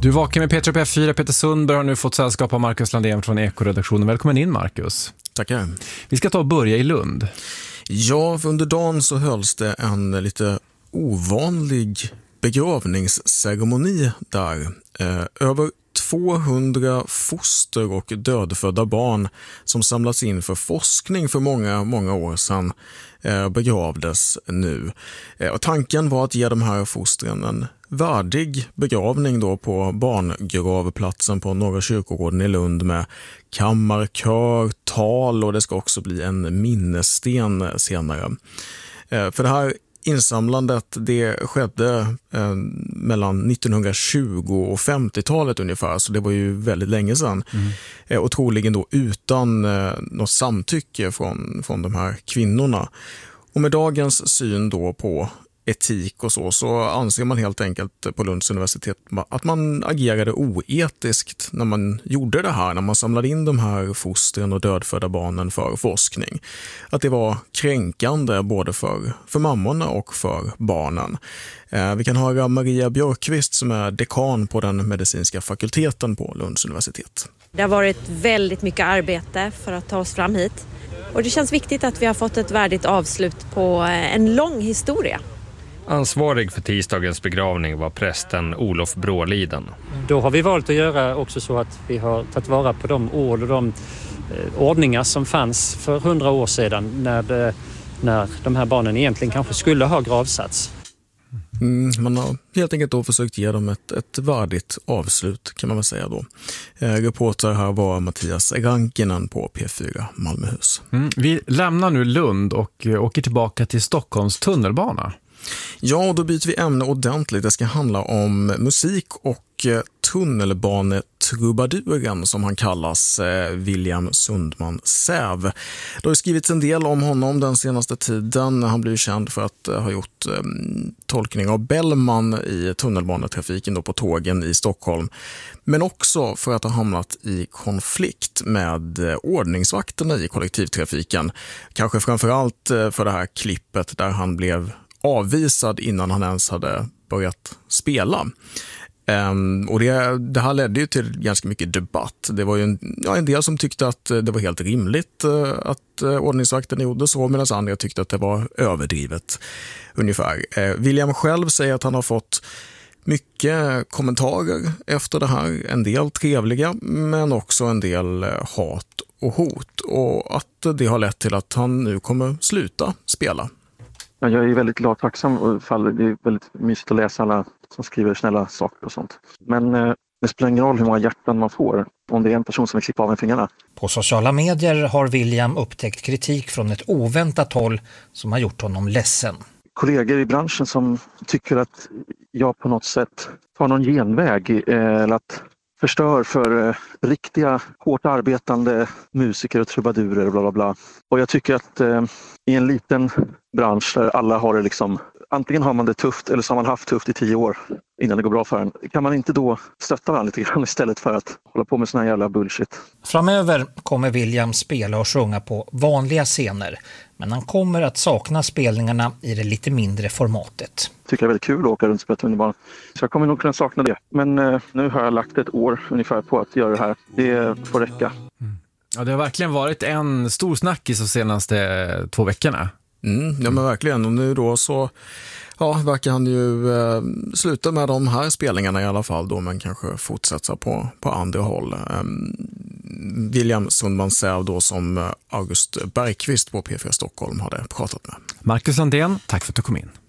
Du vakar med Peter P4. Peter Sundberg har nu fått sällskap av Marcus Landén från Ekoredaktionen. Välkommen in, Marcus. Tackar. Vi ska ta och börja i Lund. Ja, under dagen så hölls det en lite ovanlig begravningsceremoni där. Över 200 foster och dödfödda barn som samlats in för forskning för många år sedan begravdes nu. Och tanken var att ge de här fostren en värdig begravning då på barngravplatsen på Norra kyrkogården i Lund med kammarkör, tal, och det ska också bli en minnessten senare. För det här insamlandet, det skedde mellan 1920 och 50-talet ungefär, så det var ju väldigt länge sedan. Och troligen då utan något samtycke från de här kvinnorna. Och med dagens syn då på etik och så anser man helt enkelt på Lunds universitet att man agerade oetiskt när man gjorde det här, när man samlade in de här fostren och dödfödda barnen för forskning. Att det var kränkande både för mammorna och för barnen. Vi kan höra Maria Björkqvist som är dekan på den medicinska fakulteten på Lunds universitet. Det har varit väldigt mycket arbete för att ta oss fram hit. Och det känns viktigt att vi har fått ett värdigt avslut på en lång historia. Ansvarig för tisdagens begravning var prästen Olof Bråliden. Då har vi valt att göra också så att vi har tagit vara på de ord och de ordningar som fanns för 100 år sedan när de här barnen egentligen kanske skulle ha gravsatts. Man har helt enkelt då försökt ge dem ett värdigt avslut, kan man väl säga då. Reporter här var Mattias Rankinen på P4 Malmöhus. Vi lämnar nu Lund och åker tillbaka till Stockholms tunnelbana. Ja, då byter vi ämne ordentligt. Det ska handla om musik och tunnelbanetrubaduren som han kallas, William Sundman Säv. Det har skrivits en del om honom den senaste tiden. Han blev känd för att ha gjort tolkning av Bellman i tunnelbanetrafiken då på tågen i Stockholm. Men också för att ha hamnat i konflikt med ordningsvakterna i kollektivtrafiken. Kanske framförallt för det här klippet där han blev avvisad innan han ens hade börjat spela. Och det här ledde ju till ganska mycket debatt. Det var ju en del som tyckte att det var helt rimligt att ordningsvakten gjorde så, medan andra tyckte att det var överdrivet ungefär. William själv säger att han har fått mycket kommentarer efter det här. En del trevliga, men också en del hat och hot. Och att det har lett till att han nu kommer sluta spela. Jag är väldigt glad och tacksam, och det är väldigt mysigt att läsa alla som skriver snälla saker och sånt. Men det spelar ingen roll hur många hjärtan man får om det är en person som vill klippa av en fingrarna. På sociala medier har William upptäckt kritik från ett oväntat håll som har gjort honom ledsen. Kollegor i branschen som tycker att jag på något sätt tar någon genväg eller att förstör för riktiga, hårt arbetande musiker och trubadurer och bla bla bla. Och jag tycker att i en liten bransch där alla har det liksom, antingen har man det tufft eller så har man haft tufft i 10 år innan det går bra för en. Kan man inte då stötta varandra lite grann istället för att hålla på med såna här jävla bullshit? Framöver kommer William spela och sjunga på vanliga scener, men han kommer att sakna spelningarna i det lite mindre formatet. Tycker det är väldigt kul att åka runt och spela tunnelbana. Så jag kommer nog kunna sakna det. Men nu har jag lagt ett år ungefär på att göra det här. Det får räcka. Ja, det har verkligen varit en stor snackis de senaste 2 veckorna. Ja, men verkligen. Och nu då så verkar han ju sluta med de här spelningarna i alla fall då, men kanske fortsätta på andra håll. William Sundman Säv då, som August Bergqvist på P4 Stockholm hade pratat med. Marcus Landén, tack för att du kom in.